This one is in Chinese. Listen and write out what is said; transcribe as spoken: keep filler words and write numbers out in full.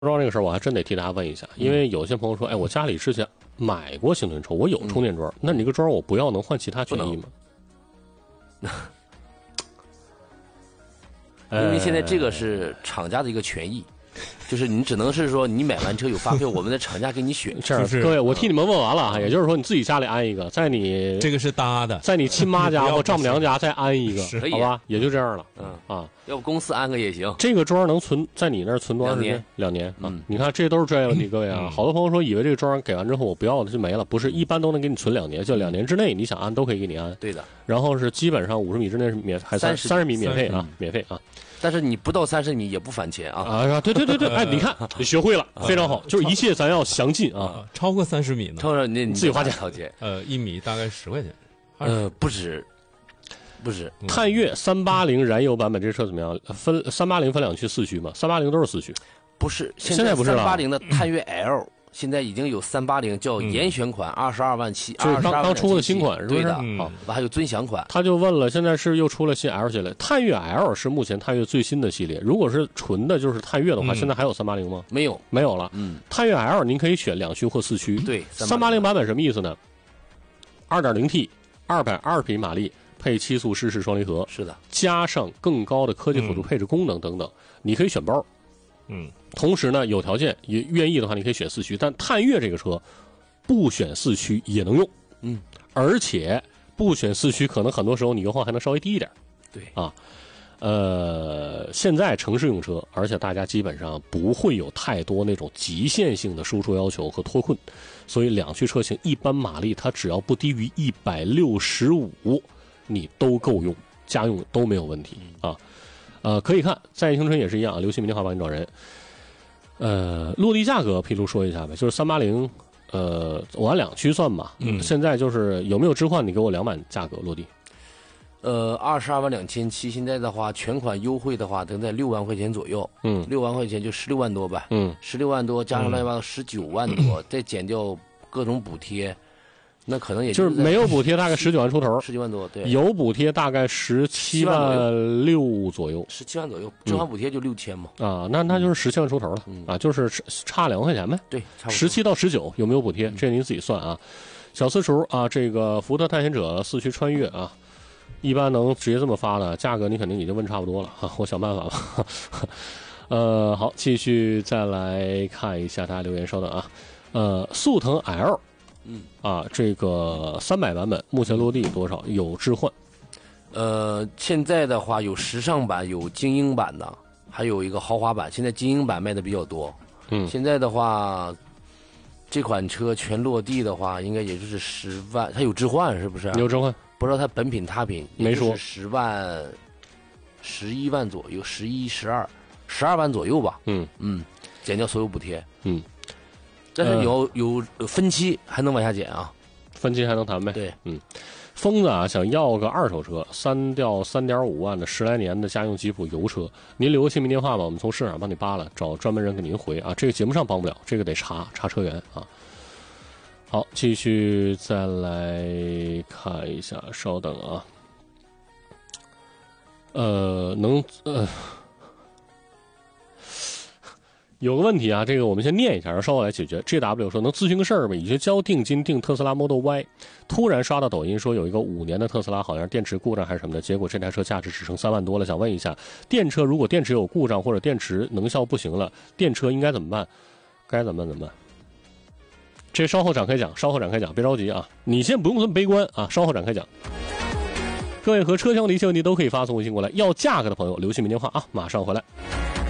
桩这个事儿，我还真得替大家问一下，因为有些朋友说，哎，我家里之前买过行轮车，我有充电桩，嗯、那你这个桩我不要，能换其他权益吗？ 因为现在这个是厂家的一个权益。就是你只能是说你买完车有发票，我们的厂家给你选。 这样，各位，我替你们问完了啊，也就是说你自己家里安一个，在你这个是搭的， 在你亲妈家或丈母娘家再安一个，好吧，也就这样了。 嗯啊， 要不公司安个也行。 这个桩能存在你那儿存多长时间？两年。两年啊，你看这都是专业问题，各位啊，好多朋友说以为这个桩给完之后我不要了就没了，不是，一般都能给你存两年，就两年之内你想安都可以给你安。 对的。然后是基本上五十米之内是免，还三三十米免费啊，免费啊。 但是你不到三十米也不返钱啊！ 啊，对对对对，哎，你看你学会了，非常好，就是一切咱要详尽啊。 超过三十米呢？ 超过你你自己花钱掏钱。 呃，一米大概十块钱。 呃，不止，不止。 探岳三八零燃油版本这车怎么样？分三八零分两驱四驱嘛？三八零都是四驱。 不是， 现在不是了。 三八零的探岳 L。现在已经有三八零叫严选款，二十二万七， 就是刚刚出的新款，是不是？ 对的， 好， 还有尊享款。 他就问了，现在是又出了新 L 系列，探岳 L 是目前探岳最新的系列。如果是纯的，就是探岳的话，现在还有三八零吗？ 没有， 没有了。 嗯， 探岳 L 您可以选两驱或四驱。 对， 三八零版本什么意思呢？二点零 T， 二百二十匹马力，配七速湿式双离合， 是的， 加上更高的科技辅助配置功能等等，你可以选包。 嗯， 同时呢，有条件也愿意的话，你可以选四驱。但探岳这个车不选四驱也能用， 嗯， 而且不选四驱，可能很多时候你油耗还能稍微低一点。 对啊，呃，现在城市用车，而且大家基本上不会有太多那种极限性的输出要求和脱困，所以两驱车型一般马力它只要不低于一百六十五，你都够用，家用都没有问题啊。呃，可以看在青春也是一样啊，刘鑫明天好帮你找人。呃，落地价格，披露说一下呗，就是三八零，呃，我按两驱算嘛，嗯，现在就是有没有置换？你给我两版价格落地。 呃，二十二万两千七，现在的话全款优惠的话，能在六万块钱左右， 嗯， 六万块钱就十六万多吧， 嗯， 十六万多加上乱七八糟十九万多，嗯、再减掉各种补贴。那可能也就是没有补贴，大概十九万出头， 十九万多，对。 有补贴大概十七万六左右， 十七万左右，正常补贴就六千嘛。 啊，那那就是十七万出头了，嗯、啊，就是差两万块钱呗。 对，差不多。 十七到十九有没有补贴？这您自己算啊。小私厨啊，这个福特探险者四驱穿越啊，一般能直接这么发的，价格你肯定已经问差不多了哈、啊，我想办法吧。呃，好，继续再来看一下大家留言，稍等啊。呃，速腾 L。 嗯啊，这个三百版本目前落地多少？有置换？ 呃，现在的话有时尚版，有精英版的，还有一个豪华版。现在精英版卖的比较多。 嗯， 现在的话，这款车全落地的话，应该也就是十万。它有置换是不是？ 有置换， 不知道它本品他品没说。 十万，十一万左右，十一、十二、十二万左右吧。 嗯嗯，减掉所有补贴。 嗯。 但是有、呃、有分期还能往下减啊， 分期还能谈呗。 对， 嗯，疯子啊，想要个二手车，三调三点五万的十来年的家用吉普油车，您留个姓名电话吧，我们从市场帮你扒了，找专门人给您回啊。这个节目上帮不了，这个得查查车源啊。好，继续再来看一下，稍等啊。呃，能呃。有个问题啊，这个我们先念一下，稍后来解决。G W 说能咨询个事儿吗？已经交定金订特斯拉 Model Y， 突然刷到抖音说有一个五年的特斯拉，好像电池故障还是什么的，结果这台车价值只剩三万多了。想问一下，电车如果电池有故障或者电池能效不行了，电车应该怎么办？该怎么办怎么办？这稍后展开讲，稍后展开讲，别着急啊，你先不用这么悲观啊，稍后展开讲。各位和车厢的一切问题都可以发送微信过来，要价格的朋友留姓名电话啊，马上回来。